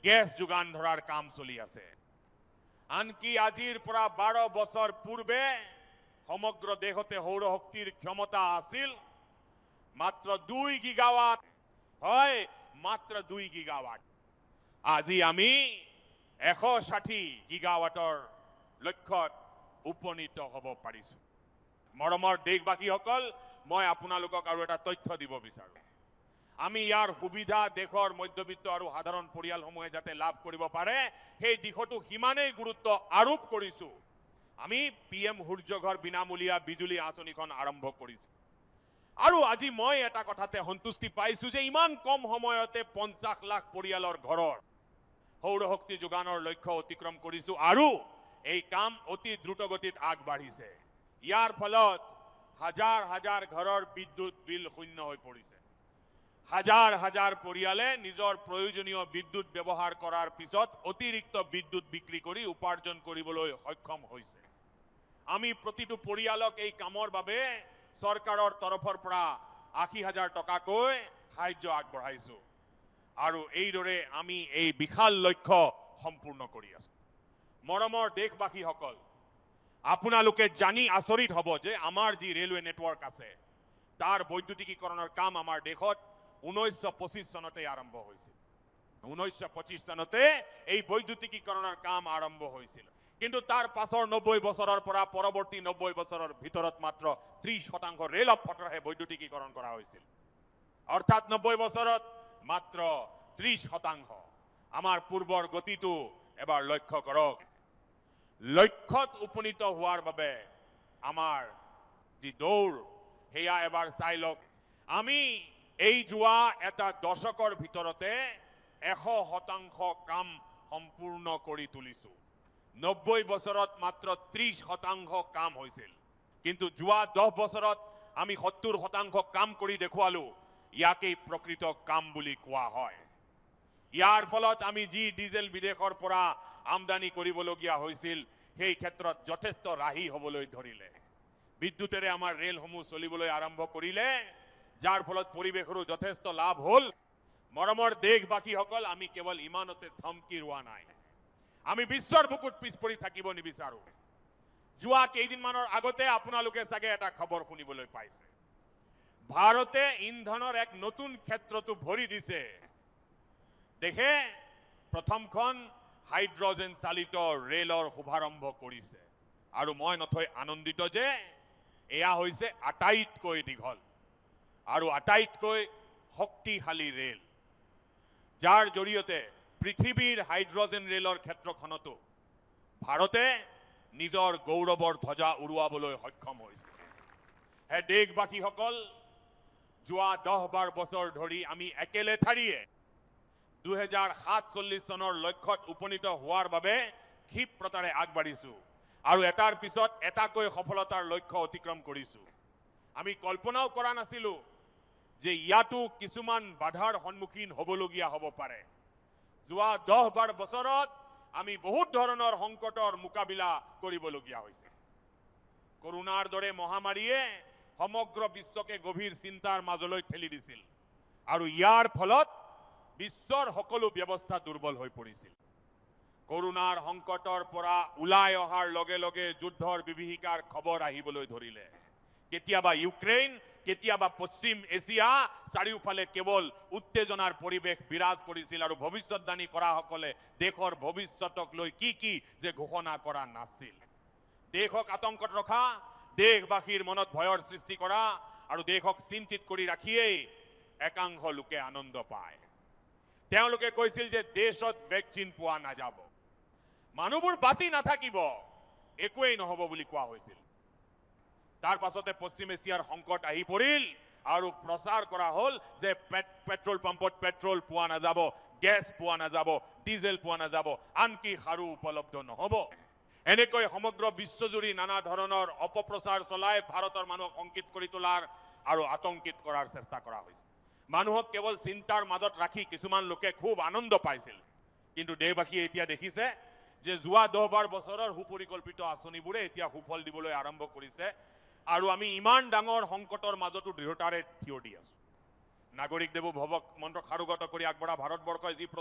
Gas যোগান ধৰাৰ কাম চলি আছে। আনকি আজিৰ পৰা 12 বছৰ পূৰ্বে সমগ্ৰ দেশতে সৌৰ শক্তিৰ ক্ষমতা আছিল মাত্ৰ 2 গিগাৱাট। হয়, মাত্ৰ 2 গিগাৱাট। আজি আমি 160 গিগাৱাটৰ লক্ষ্যত উপনীত হ'ব পাৰিছো। মৰমৰ দেশবাসীসকল, মই আপোনালোকক আৰু এটা তথ্য দিব বিচাৰো। আমি ইয়াৰ সুবিধা দেশৰ মধ্যবিত্ত আৰু সাধাৰণ পৰিয়ালসমূহে যাতে লাভ কৰিব পাৰে সেই দিশতো সিমানেই গুৰুত্ব আৰোপ কৰিছো। আমি PM সূৰ্যঘৰ বিনামূলীয়া বিজুলী আঁচনিখন আৰম্ভ কৰিছো। আৰু আজি মই এটা কথাতে সন্তুষ্টি পাইছো যে ইমান কম সময়তে 50 লাখ পৰিয়ালৰ ঘৰৰ সৌৰ শক্তি যোগানৰ লক্ষ্য অতিক্ৰম কৰিছো আৰু এই কাম অতি দ্ৰুতগতিত আগবাঢ়িছে। ইয়াৰ ফলত হাজাৰ হাজাৰ ঘৰৰ বিদ্যুৎ বিল শূন্য হৈ পৰিছে। হাজাৰ হাজাৰ পৰিয়ালে নিজৰ প্ৰয়োজনীয় বিদ্যুৎ ব্যৱহাৰ কৰাৰ পিছত অতিৰিক্ত বিদ্যুৎ বিক্ৰী কৰি উপাৰ্জন কৰিবলৈ সক্ষম হৈছে। আমি প্ৰতিটো পৰিয়ালক এই কামৰ বাবে চৰকাৰৰ তৰফৰ পৰা 80,000 টকাকৈ সাহায্য আগবঢ়াইছো আৰু এইদৰে আমি এই বিশাল লক্ষ্য সম্পূৰ্ণ কৰি আছো। মৰমৰ দেশবাসীসকল, আপোনালোকে জানি আচৰিত হ'ব যে আমাৰ যি ৰেলৱে নেটৱৰ্ক আছে তাৰ বৈদ্যুতিকীকৰণৰ কাম আমাৰ দেশত 1925 চনতে আৰম্ভ হৈছিল। 1925 চনতে এই বৈদ্যুতিকীকৰণৰ কাম আৰম্ভ হৈছিল। কিন্তু তাৰ পাছৰ 90 বছৰৰ পৰা পৰৱৰ্তী 90 বছৰৰ ভিতৰত মাত্ৰ 30% ৰেল পথৰহে বৈদ্যুতিকীকৰণ কৰা হৈছিল। অৰ্থাৎ 90 বছৰত মাত্ৰ 30%। আমাৰ পূৰ্বৰ গতিটো এবাৰ লক্ষ্য কৰক। লক্ষ্যত উপনীত হোৱাৰ বাবে আমাৰ যি দৌৰ সেয়া এবাৰ চাই লওক। আমি এই যোৱা এটা দশকৰ ভিতৰতে 100% কাম সম্পূৰ্ণ কৰি তুলিছো। 90 বছৰত মাত্ৰ 30% কাম হৈছিল, কিন্তু যোৱা 10 বছৰত আমি 70% কাম কৰি দেখুৱালো। ইয়াকেই প্ৰকৃত কাম বুলি কোৱা হয়। ইয়াৰ ফলত আমি যি ডিজেল বিদেশৰ পৰা আমদানি কৰিবলগীয়া হৈছিল সেই ক্ষেত্ৰত যথেষ্ট ৰাহি হ'বলৈ ধৰিলে। বিদ্যুতেৰে আমাৰ ৰেলসমূহ চলিবলৈ আৰম্ভ কৰিলে, যাৰ ফলত পৰিৱেশৰো যথেষ্ট লাভ হ'ল। মৰমৰ দেশবাসীসকল, আমি কেৱল ইমানতে থমকি ৰোৱা নাই। আমি বিশ্বৰ বুকুত পিছ পৰি থাকিব নিবিচাৰো। যোৱা কেইদিনমানৰ আগতে আপোনালোকে চাগে এটা খবৰ শুনিবলৈ পাইছে। ভাৰতে ইন্ধনৰ এক নতুন ক্ষেত্ৰতো ভৰি দিছে। দেশে প্ৰথমখন হাইড্ৰজেন চালিত ৰেলৰ শুভাৰম্ভ কৰিছে আৰু মই নথৈ আনন্দিত যে এয়া হৈছে আটাইতকৈ দীঘল আৰু আটাইতকৈ শক্তিশালী ৰেল, যাৰ জৰিয়তে পৃথিৱীৰ হাইড্ৰজেন ৰেলৰ ক্ষেত্ৰখনতো ভাৰতে নিজৰ গৌৰৱৰ ধ্বজা উৰুৱাবলৈ সক্ষম হৈছে। হে দেশবাসীসকল, যোৱা 10-12 বছৰ ধৰি আমি একেলেঠাৰিয়ে 2047 চনৰ লক্ষ্যত উপনীত হোৱাৰ বাবে ক্ষিপ্ৰতাৰে আগবাঢ়িছো আৰু এটাৰ পিছত এটাকৈ সফলতাৰ লক্ষ্য অতিক্ৰম কৰিছো। আমি কল্পনাও কৰা নাছিলো যে ইয়াতো কিছুমান বাধাৰ সন্মুখীন হ'বলগীয়া হ'ব পাৰে। যোৱা 10-12 বছৰত আমি বহুত ধৰণৰ সংকটৰ মোকাবিলা কৰিবলগীয়া হৈছে। কৰোনাৰ দৰে মহামাৰীয়ে সমগ্ৰ বিশ্বকে গভীৰ চিন্তাৰ মাজলৈ ঠেলি দিছিল আৰু ইয়াৰ ফলত বিশ্বৰ সকলো ব্যৱস্থা দুৰ্বল হৈ পৰিছিল। কৰোনাৰ সংকটৰ পৰা ওলাই অহাৰ লগে লগে যুদ্ধৰ বিভীষিকাৰ খবৰ আহিবলৈ ধৰিলে। কেতিয়াবা ইউক্ৰেইন, কেতিয়াবা পশ্চিম এছিয়া, চাৰিওফালে কেৱল উত্তেজনাৰ পৰিৱেশ বিৰাজ কৰিছিল আৰু ভৱিষ্যতবাণী কৰাসকলে দেশৰ ভৱিষ্যতক লৈ কি যে ঘোষণা কৰা নাছিল। দেশক আতংকত ৰখা, দেশবাসীৰ মনত ভয়ৰ সৃষ্টি কৰা আৰু দেশক চিন্তিত কৰি ৰাখিয়েই একাংশ লোকে আনন্দ পায়। তেওঁলোকে কৈছিল যে দেশত ভেকচিন পোৱা নাযাব, মানুহবোৰ বাচি নাথাকিব, একোৱেই নহ'ব বুলি কোৱা হৈছিল। তাৰ পাছতে পশ্চিম এছিয়াৰ সংকট আহি পৰিল আৰু প্ৰচাৰ কৰা হ'ল যে পেট্ৰল পাম্পত পেট্ৰল পোৱা নাযাব, গেছ পোৱা নাযাব, ডিজেল পোৱা নাযাব, আনকি সাৰো উপলব্ধ নহ'ব। এনেকৈ সমগ্ৰ বিশ্বজুৰি নানা ধৰণৰ অপপ্ৰচাৰ চলাই ভাৰতৰ মানুহক শংকিত কৰি তোলাৰ আৰু আতংকিত কৰাৰ চেষ্টা কৰা হৈছে। মানুহক কেৱল চিন্তাৰ মাজত ৰাখি কিছুমান লোকে খুব আনন্দ পাইছিল, কিন্তু দেশবাসীয়ে এতিয়া দেখিছে যে যোৱা 10-12 বছৰৰ সুপৰিকল্পিত আঁচনিবোৰে এতিয়া সুফল দিবলৈ আৰম্ভ কৰিছে আৰু আমি ইমান ডাঙৰ সংকটৰ মাজতো দৃঢ়তাৰে থিয় দি আছো। নাগৰিক দেৱো ভৱক মন্ত্ৰক সাৰোগত কৰি আগবঢ়া ভাৰতবৰ্ষই যি